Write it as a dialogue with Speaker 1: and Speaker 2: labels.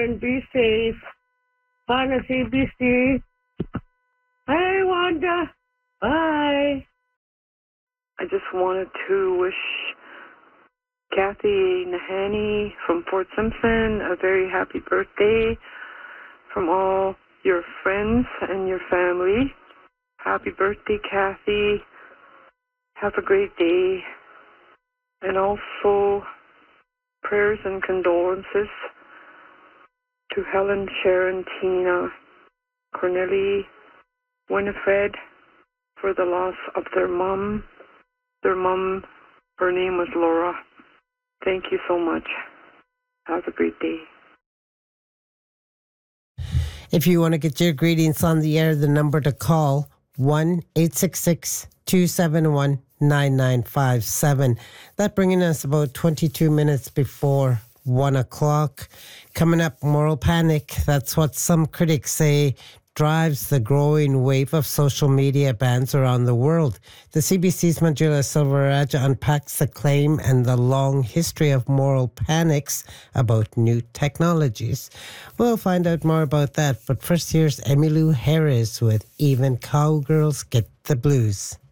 Speaker 1: and be safe. On a CBC. Hey, Wanda. Bye.
Speaker 2: I just wanted to wish Kathy Nahani from Fort Simpson a very happy birthday from all your friends and your family. Happy birthday, Kathy. Have a great day. And also prayers and condolences to Helen, Sharon, Tina, Cornelie, Winifred for the loss of their mom. Their mom, her name was Laura. Thank you so much. Have a great day.
Speaker 3: If you want to get your greetings on the air, the number to call, 1-866-271-9957. That bringing us about 22 minutes before 1 o'clock. Coming up, moral panic. That's what some critics say drives the growing wave of social media bans around the world. The CBC's Manjula Silveraja unpacks the claim and the long history of moral panics about new technologies. We'll find out more about that, but first here's Emmylou Harris with Even Cowgirls Get the Blues.